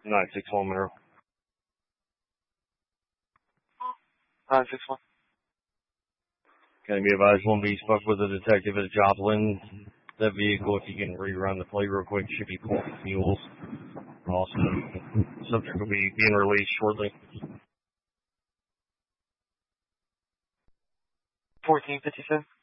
961 Monroe. 961. Can I be advised one be spoke with a detective at Joplin? That vehicle, if you can rerun the plate real quick, should be pulling fuels. Also, subject will be being released shortly. 1457.